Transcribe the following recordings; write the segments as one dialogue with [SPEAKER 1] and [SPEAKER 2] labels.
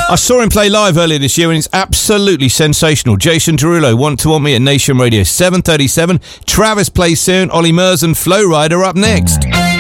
[SPEAKER 1] I saw him play live earlier this year and it's absolutely sensational. Jason Derulo, Want to Want Me at Nation Radio, 7:37. Travis plays soon. Ollie Murs and Flow Rider up next.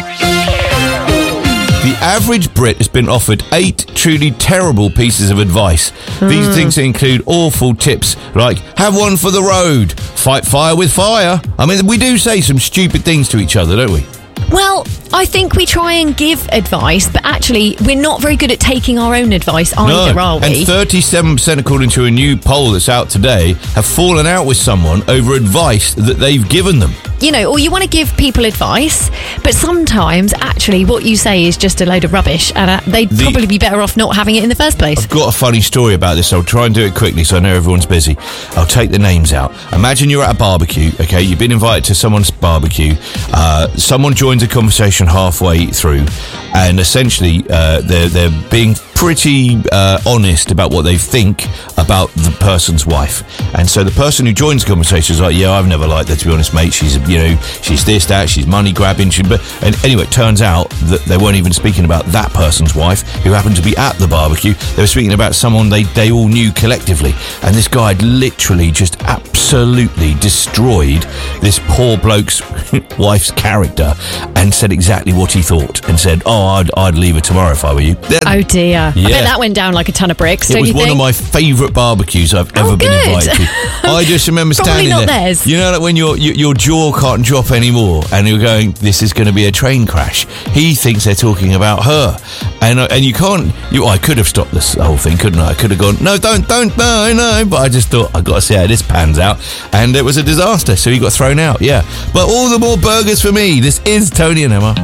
[SPEAKER 1] The average Brit has been offered 8 truly terrible pieces of advice. These things include awful tips like, have one for the road, fight fire with fire. I mean, we do say some stupid things to each other, don't we?
[SPEAKER 2] Well, I think we try and give advice, but actually we're not very good at taking our own advice either, are we?
[SPEAKER 1] And 37%, according to a new poll that's out today, have fallen out with someone over advice that they've given them.
[SPEAKER 2] You know, or you want to give people advice, but sometimes actually what you say is just a load of rubbish and they'd probably be better off not having it in the first place.
[SPEAKER 1] I've got a funny story about this. I'll try and do it quickly so I know everyone's busy. I'll take the names out. Imagine you're at a barbecue, okay? You've been invited to someone's barbecue. Someone joins a conversation halfway through and essentially they're being pretty honest about what they think about the person's wife. And so the person who joins the conversation is like, yeah, I've never liked her, to be honest, mate. She's this, that, she's money grabbing. And anyway, it turns out that they weren't even speaking about that person's wife who happened to be at the barbecue. They were speaking about someone they all knew collectively. And this guy had literally just absolutely destroyed this poor bloke's wife's character and said exactly what he thought and said, oh, I'd leave her tomorrow if I were you.
[SPEAKER 2] Oh dear.
[SPEAKER 1] Yeah.
[SPEAKER 2] I bet that went down like a ton of bricks, don't you think?
[SPEAKER 1] It was one of my favourite barbecues I've ever been invited to. I just remember standing there.
[SPEAKER 2] Theirs.
[SPEAKER 1] You know, like when your jaw can't drop anymore and you're going, this is going to be a train crash. He thinks they're talking about her. And you can't... I could have stopped this whole thing, couldn't I? I could have gone, no, don't, no. But I just thought, I've got to see how this pans out. And it was a disaster, so he got thrown out, yeah. But all the more burgers for me. This is Tony and Emma.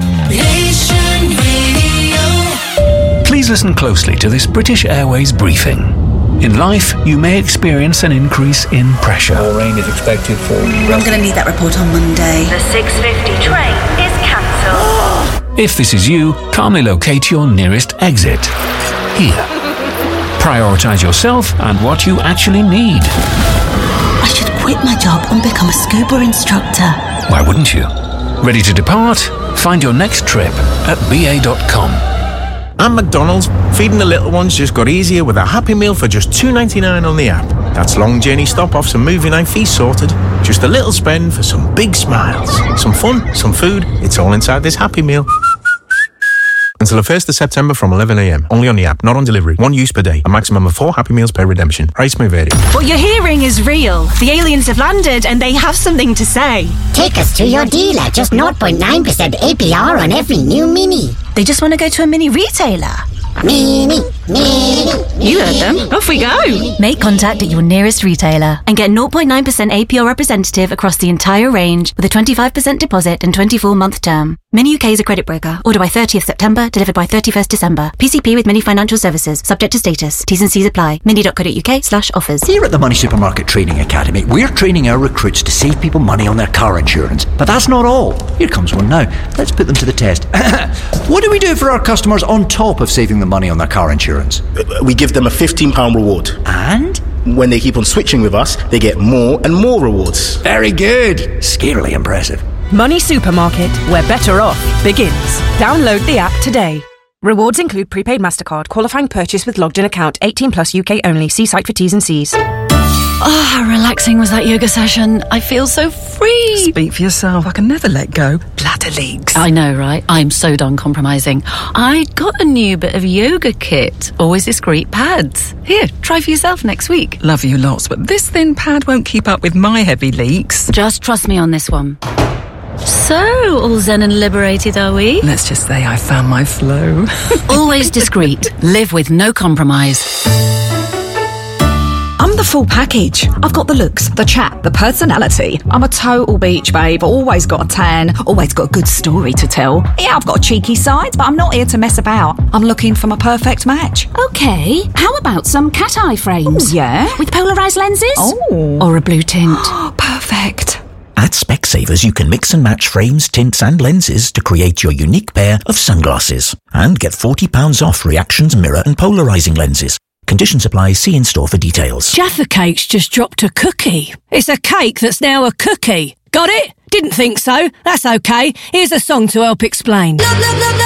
[SPEAKER 3] Please listen closely to this British Airways briefing. In life, you may experience an increase in pressure.
[SPEAKER 4] More rain is expected for...
[SPEAKER 5] I'm going to need that report on Monday.
[SPEAKER 6] The 6:50 train is cancelled.
[SPEAKER 3] If this is you, calmly locate your nearest exit. Here. Prioritise yourself and what you actually need.
[SPEAKER 5] I should quit my job and become a scuba instructor.
[SPEAKER 3] Why wouldn't you? Ready to depart? Find your next trip at ba.com.
[SPEAKER 4] And McDonald's, feeding the little ones just got easier with a Happy Meal for just $2.99 on the app. That's long journey stop-offs and movie night fees sorted. Just a little spend for some big smiles. Some fun, some food, it's all inside this Happy Meal. Until the 1st of September from 11 a.m. Only on the app, not on delivery. 1 use per day. A maximum of 4 Happy Meals per redemption. Price may vary.
[SPEAKER 7] What you're hearing is real. The aliens have landed and they have something to say.
[SPEAKER 8] Take us to your dealer. Just 0.9% APR on every new Mini.
[SPEAKER 7] They just want to go to a mini retailer.
[SPEAKER 8] Mini.
[SPEAKER 7] You heard them. Off we go.
[SPEAKER 9] Make contact at your nearest retailer and get 0.9% APR representative across the entire range with a 25% deposit and 24-month term. Mini UK is a credit broker. Order by 30th September, delivered by 31st December. PCP with Mini Financial Services. Subject to status. T's and C's apply. mini.co.uk/offers.
[SPEAKER 10] Here at the Money Supermarket Training Academy, we're training our recruits to save people money on their car insurance. But that's not all. Here comes one now. Let's put them to the test. What do we do for our customers on top of saving them money on their car insurance?
[SPEAKER 11] We give them a £15 reward.
[SPEAKER 10] And?
[SPEAKER 11] When they keep on switching with us, they get more and more rewards.
[SPEAKER 10] Very good. Scarily impressive.
[SPEAKER 12] Money Supermarket, where better off begins. Download the app today. Rewards include prepaid MasterCard, qualifying purchase with logged in account, 18 plus UK only. See site for T's and C's.
[SPEAKER 2] Oh, how relaxing was that yoga session. I feel so free.
[SPEAKER 13] Speak for yourself. I can never let go. Bladder leaks.
[SPEAKER 2] I know, right? I'm so done compromising. I got a new bit of yoga kit. Always discreet pads. Here, try for yourself next week.
[SPEAKER 13] Love you lots, but this thin pad won't keep up with my heavy leaks.
[SPEAKER 2] Just trust me on this one. So, all zen and liberated, are we?
[SPEAKER 13] Let's just say I found my flow.
[SPEAKER 2] Always discreet. Live with no compromise.
[SPEAKER 14] I'm the full package. I've got the looks, the chat, the personality. I'm a total beach babe, always got a tan, always got a good story to tell. Yeah, I've got a cheeky side, but I'm not here to mess about. I'm looking for my perfect match.
[SPEAKER 15] Okay, how about some cat eye frames?
[SPEAKER 14] Ooh, yeah?
[SPEAKER 15] With polarised lenses?
[SPEAKER 14] Oh.
[SPEAKER 15] Or a blue tint?
[SPEAKER 14] Perfect.
[SPEAKER 10] At Specsavers, you can mix and match frames, tints and lenses to create your unique pair of sunglasses. And get £40 off Reactions mirror and polarising lenses. Conditions apply. See in-store for details.
[SPEAKER 16] Jaffa Cake's just dropped a cookie. It's a cake that's now a cookie. Got it? Didn't think so. That's okay. Here's a song to help explain.